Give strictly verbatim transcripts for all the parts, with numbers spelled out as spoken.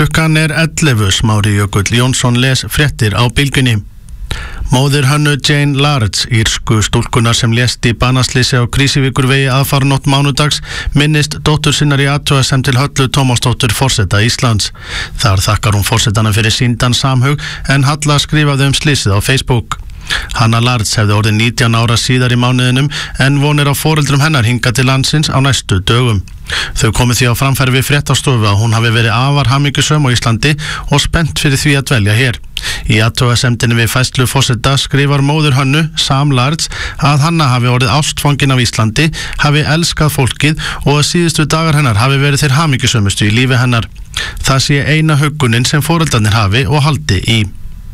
Klukkan er ellefu, Smári Jökull Jónsson les fréttir á Bylgjunni. Móðir Hönnu Jane Lards, írsku stúlkunar sem lést í banaslysi á Krísivíkurvegi aðfaranótt mánudags, minnist dóttur sinnar í athugasemd til Höllu Tómasdóttur forseta Íslands. Þar þakkar hún forsetana fyrir sýndan samhug en Halla skrifaði um slysið á Facebook. Hanna Lards hefði orðið nítján ára síðar í mánuðinum en vonir á foreldrum hennar hingað til landsins á næstu dögum. Þau komið því á framfæri við fréttastofu að hún hafi verið afar hamingjusöm á Íslandi og spennt fyrir því að dvelja hér. Í athugasemdinni við færslu forseta skrifar móður Hönnu, Sam Lards, að Hanna hafi orðið ástfangin af Íslandi, hafi elskað fólkið og að síðustu dagar hennar hafi verið þeir hamingjusömustu í lífi hennar. Það sé eina huggunin sem foreldrarnir hafi og haldi í.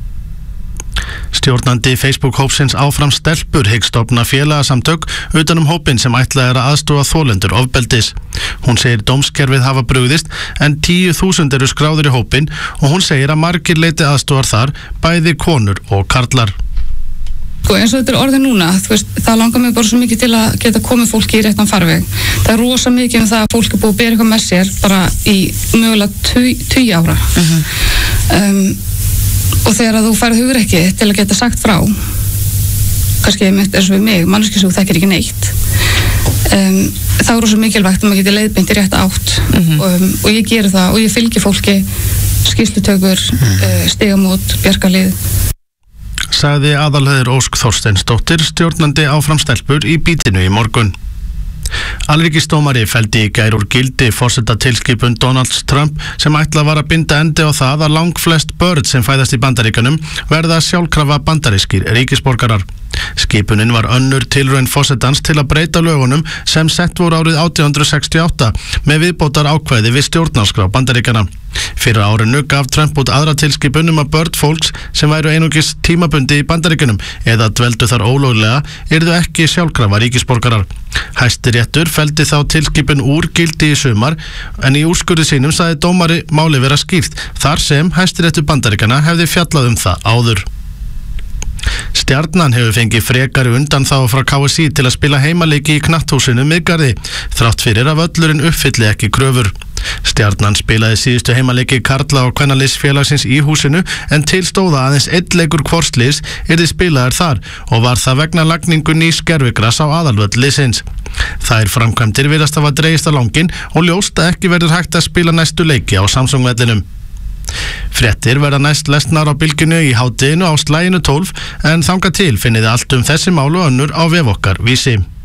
Stjórnandi Facebook-hópsins Áfram stelpur hyggst stofna félagasamtök utan um hópinn sem ætlað er að aðstoða þolendur ofbeldis. Hún segir dómskerfið hafa brugðist en tíu þúsund eru skráðir í hópinn og hún segir að margir leiti aðstofar þar, bæði konur og karlar. Og eins og þetta er orðið núna, þú veist, það langar mig bara svo mikið til að geta komið fólki í réttan farveg. Það er rosa mikið um það að fólk er búið að bera eitthvað með sér bara í mögulega tugi ára. Uh-huh. um, og þegar að þú færð hugrekki til að geta sagt frá, kannski eins og við mig, manneskja sem þú þekkir ekki neitt, um, þá er rosa mikilvægt að maður geti leiðbeint í rétta átt. Uh-huh. og, um, og ég geri það og ég fylgi fólki skýrslutökur, uh-huh. uh, stigamót, bjargarlið. Sagði Aðalheiður Ósk Þorsteinsdóttir, stjórnandi Áfram stelpur í Bítinu í morgun. Alríkisdómari felldi í gær úr gildi forsetatilskipun Donalds Trump sem ætlað var að binda endi á það að langflest börn sem fæðast í Bandaríkjunum verða sjálfkrafa bandarískir ríkisborgarar. Skipunin var önnur tilraun forsetans til að breyta lögunum sem sett voru árið átján hundruð sextíu og átta með viðbótar ákvæði við stjórnarskrá Bandaríkjanna. Fyrir árinu gaf Trump út aðra tilskipun um að börn fólks sem væru einungis tímabundi í Bandaríkjunum eða dveldu þar ólöglega yrðu ekki sjálfkrafa ríkisborgarar. Hæstiréttur felldi þá tilskipun úr gildi í sumar en í úrskurði sínum sagði dómari máli vera skýrt þar sem Hæstiréttur Bandaríkjanna hefði fjallað um það áður. Stjarnan hefur fengið frekari undanþágu frá K S í til að spila heimaleiki í knatthúsinu Miðgarði, þrátt fyrir að völlurinn uppfylli ekki kröfur. Stjarnan spilaði síðustu heimaleiki karla og kvennaliðsfélagsins í húsinu en til stóða aðeins einn leikur hvors liðs yrði spilaður þar og var það vegna lagningu nýs gervigras á aðalvöll liðsins. Þær framkvæmdir virðast hafa dregist á langinn og ljóst að ekki verður hægt að spila næstu leiki á Samsung-vellinum. Fréttir verða næst lesnar á Bylgjunni í hádeginu á slaginu tólf en þangað til finnið þið allt um þessi mál og önnur á vef okkar Vísi.